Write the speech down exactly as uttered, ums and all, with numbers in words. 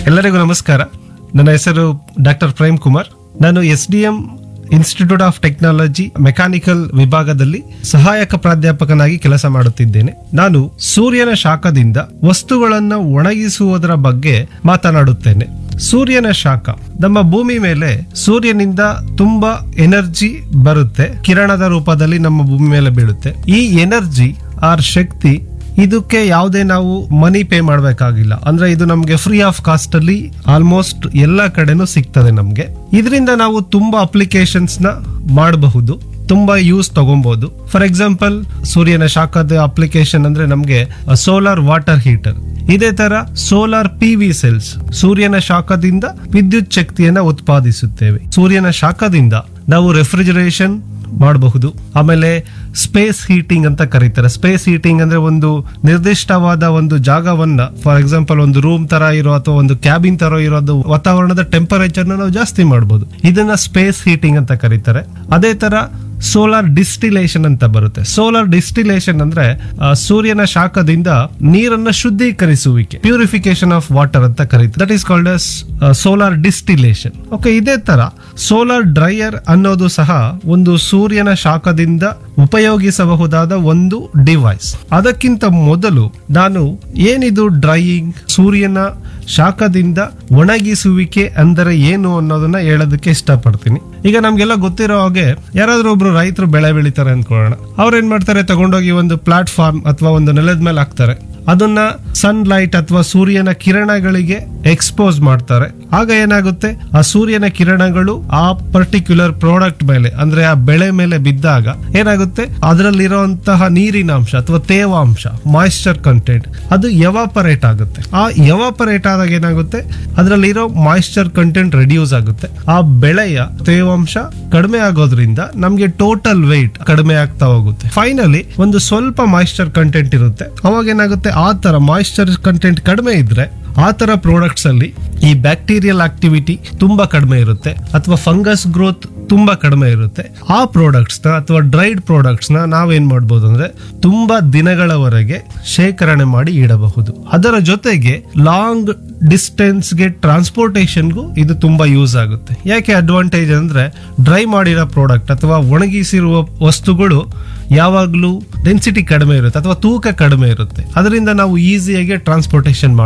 ಎಲ್ಲರಿಗೂ ನಮಸ್ಕಾರ. ನನ್ನ ಹೆಸರು ಡಾಕ್ಟರ್ ಪ್ರೇಮ್ ಕುಮಾರ್. ನಾನು S D M institute of technology mechanical ವಿಭಾಗದಲ್ಲಿ ಸಹಾಯಕ ಪ್ರಾಧ್ಯಾಪಕನಾಗಿ ಕೆಲಸ ಮಾಡುತ್ತಿದ್ದೇನೆ. ನಾನು ಸೂರ್ಯನ ಶಾಖದಿಂದ ವಸ್ತುಗಳನ್ನು ಒಣಗಿಸುವುದರ ಬಗ್ಗೆ ಮಾತನಾಡುತ್ತೇನೆ. ಸೂರ್ಯನ ಶಾಖ ನಮ್ಮ ಭೂಮಿ ಮೇಲೆ ಸೂರ್ಯನಿಂದ ತುಂಬಾ ಎನರ್ಜಿ ಬರುತ್ತೆ, ಕಿರಣದ ರೂಪದಲ್ಲಿ ನಮ್ಮ ಭೂಮಿ ಮೇಲೆ ಬೀಳುತ್ತೆ. ಈ ಎನರ್ಜಿ ಆರ್ ಶಕ್ತಿ ಇದಕ್ಕೆ ಯಾವುದೇ ನಾವು ಮನಿ ಪೇ ಮಾಡಬೇಕಾಗಿಲ್ಲ. ಅಂದ್ರೆ ಇದು ನಮ್ಗೆ ಫ್ರೀ ಆಫ್ ಕಾಸ್ಟ್ ಅಲ್ಲಿ ಆಲ್ಮೋಸ್ಟ್ ಎಲ್ಲಾ ಕಡೆನೂ ಸಿಗ್ತದೆ ನಮ್ಗೆ. ಇದರಿಂದ ನಾವು ತುಂಬಾ ಅಪ್ಲಿಕೇಶನ್ಸ್ ನ ಮಾಡಬಹುದು, ತುಂಬಾ ಯೂಸ್ ತಗೊಬಹುದು. ಫಾರ್ ಎಕ್ಸಾಂಪಲ್ ಸೂರ್ಯನ ಶಾಖದ ಅಪ್ಲಿಕೇಶನ್ ಅಂದ್ರೆ ನಮ್ಗೆ ಸೋಲಾರ್ ವಾಟರ್ ಹೀಟರ್. ಇದೇ ತರ ಸೋಲಾರ್ ಪಿ ವಿ ಸೆಲ್ಸ್ ಸೂರ್ಯನ ಶಾಖದಿಂದ ವಿದ್ಯುತ್ ಶಕ್ತಿಯನ್ನ ಉತ್ಪಾದಿಸುತ್ತೇವೆ. ಸೂರ್ಯನ ಶಾಖದಿಂದ ನಾವು ರೆಫ್ರಿಜರೇಷನ್ ಮಾಡಬಹುದು. ಆಮೇಲೆ ಸ್ಪೇಸ್ ಹೀಟಿಂಗ್ ಅಂತ ಕರೀತಾರೆ. ಸ್ಪೇಸ್ ಹೀಟಿಂಗ್ ಅಂದ್ರೆ ಒಂದು ನಿರ್ದಿಷ್ಟವಾದ ಒಂದು ಜಾಗವನ್ನ, ಫಾರ್ ಎಕ್ಸಾಂಪಲ್ ಒಂದು ರೂಮ್ ತರ ಇರೋ ಅಥವಾ ಒಂದು ಕ್ಯಾಬಿನ್ ತರ ಇರೋದು ವಾತಾವರಣದ ಟೆಂಪರೇಚರ್ ನಾವು ಜಾಸ್ತಿ ಮಾಡಬಹುದು. ಇದನ್ನ ಸ್ಪೇಸ್ ಹೀಟಿಂಗ್ ಅಂತ ಕರೀತಾರೆ. ಅದೇ ತರ ಸೋಲಾರ್ ಡಿಸ್ಟಿಲೇಷನ್ ಅಂತ ಬರುತ್ತೆ. ಸೋಲಾರ್ ಡಿಸ್ಟಿಲೇಷನ್ ಅಂದ್ರೆ ಆ, ಸೂರ್ಯನ ಶಾಖದಿಂದ ನೀರನ್ನ ಶುದ್ಧೀಕರಿಸುವಿಕೆ, ಪ್ಯೂರಿಫಿಕೇಶನ್ ಆಫ್ ವಾಟರ್ ಅಂತ ಕರೀತಾರೆ. That is called as solar distillation. Okay, ಇದೇ ತರ ಸೋಲಾರ್ ಡ್ರೈಯರ್ ಅನ್ನೋದು ಸಹ ಒಂದು ಸೂರ್ಯನ ಶಾಖದಿಂದ ಉಪಯೋಗಿಸಬಹುದಾದ ಒಂದು ಡಿವೈಸ್. ಅದಕ್ಕಿಂತ ಮೊದಲು ನಾನು ಏನಿದು ಡ್ರೈಯಿಂಗ್, ಸೂರ್ಯನ ಶಾಖದಿಂದ ಒಣಗಿಸುವಿಕೆ ಅಂದರೆ ಏನು ಅನ್ನೋದನ್ನ ಹೇಳೋದಕ್ಕೆ ಇಷ್ಟಪಡ್ತೀನಿ. ಈಗ ನಮ್ಗೆಲ್ಲ ಗೊತ್ತಿರೋ ಹಾಗೆ ಯಾರಾದ್ರೂ ಒಬ್ರು ರೈತರು ಬೆಳೆ ಬೆಳಿತಾರೆ ಅನ್ಕೊಳ್ಳೋಣ. ಅವ್ರು ಏನ್ ಮಾಡ್ತಾರೆ, ತಗೊಂಡೋಗಿ ಒಂದು ಪ್ಲಾಟ್ಫಾರ್ಮ್ ಅಥವಾ ಒಂದು ನೆಲದ ಮೇಲೆ ಹಾಕ್ತಾರೆ. ಅದನ್ನ ಸನ್ ಲೈಟ್ ಅಥವಾ ಸೂರ್ಯನ ಕಿರಣಗಳಿಗೆ ಎಕ್ಸ್ಪೋಸ್ ಮಾಡ್ತಾರೆ. ಆಗ ಏನಾಗುತ್ತೆ, ಆ ಸೂರ್ಯನ ಕಿರಣಗಳು ಆ ಪರ್ಟಿಕ್ಯುಲರ್ ಪ್ರಾಡಕ್ಟ್ ಮೇಲೆ ಅಂದ್ರೆ ಆ ಬೆಳೆ ಮೇಲೆ ಬಿದ್ದಾಗ ಏನಾಗುತ್ತೆ, ಅದರಲ್ಲಿರುವಂತಹ ನೀರಿನಾಂಶ ಅಥವಾ ತೇವಾಂಶ, ಮಾಯಿಶ್ಚರ್ ಕಂಟೆಂಟ್ ಅದು ಎವಾಪರೇಟ್ ಆಗುತ್ತೆ. ಆ ಎವಾಪರೇಟ್ ಆದಾಗ ಏನಾಗುತ್ತೆ, ಅದರಲ್ಲಿರೋ ಮಾಯಿಶ್ಚರ್ ಕಂಟೆಂಟ್ ರೆಡ್ಯೂಸ್ ಆಗುತ್ತೆ. ಆ ಬೆಳೆಯ ತೇವಾಂಶ ಕಡಿಮೆ ಆಗೋದ್ರಿಂದ ನಮ್ಗೆ ಟೋಟಲ್ ವೆಯ್ಟ್ ಕಡಿಮೆ ಆಗ್ತಾ ಹೋಗುತ್ತೆ. ಫೈನಲಿ ಒಂದು ಸ್ವಲ್ಪ ಮಾಯಿಶ್ಚರ್ ಕಂಟೆಂಟ್ ಇರುತ್ತೆ. ಅವಾಗ ಏನಾಗುತ್ತೆ, ಆ ತರ ಮಾಯಿಶ್ಚರ್ ಕಂಟೆಂಟ್ ಕಡಿಮೆ ಇದ್ರೆ ಆ ತರ ಪ್ರಾಡಕ್ಟ್ಸ್ ಅಲ್ಲಿ ಈ ಬ್ಯಾಕ್ಟೀರಿಯಲ್ ಆಕ್ಟಿವಿಟಿ ತುಂಬಾ ಕಡಿಮೆ ಇರುತ್ತೆ ಅಥವಾ ಫಂಗಸ್ ಗ್ರೋತ್ ತುಂಬಾ ಕಡಿಮೆ ಇರುತ್ತೆ. ಆ ಪ್ರಾಡಕ್ಟ್ಸ್ ನ ಅಥವಾ ಡ್ರೈಡ್ ಪ್ರಾಡಕ್ಟ್ಸ್ ನ ನಾವೇನ್ ಮಾಡಬಹುದು ಅಂದ್ರೆ ತುಂಬಾ ದಿನಗಳವರೆಗೆ ಶೇಖರಣೆ ಮಾಡಿ ಇಡಬಹುದು. ಅದರ ಜೊತೆಗೆ ಲಾಂಗ್ ಡಿಸ್ಟೆನ್ಸ್ ಗೆ ಟ್ರಾನ್ಸ್ಪೋರ್ಟೇಷನ್ಗೂ ಇದು ತುಂಬಾ ಯೂಸ್ ಆಗುತ್ತೆ. ಯಾಕೆ ಅಡ್ವಾಂಟೇಜ್ ಅಂದ್ರೆ ಡ್ರೈ ಮಾಡಿರೋ ಪ್ರಾಡಕ್ಟ್ ಅಥವಾ ಒಣಗಿಸಿರುವ ವಸ್ತುಗಳು ಯಾವಾಗ್ಲೂ ಡೆನ್ಸಿಟಿ ಕಡಿಮೆ ಇರುತ್ತೆ ಅಥವಾ ತೂಕ ಕಡಿಮೆ ಇರುತ್ತೆ. ಅದರಿಂದ ನಾವು ಈಸಿಯಾಗಿ ಟ್ರಾನ್ಸ್ಪೋರ್ಟೇಷನ್